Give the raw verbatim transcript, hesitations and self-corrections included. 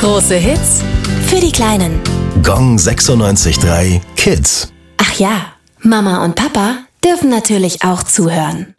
Große Hits für die Kleinen. Gong sechsundneunzig Komma drei Kids. Ach ja, Mama und Papa dürfen natürlich auch zuhören.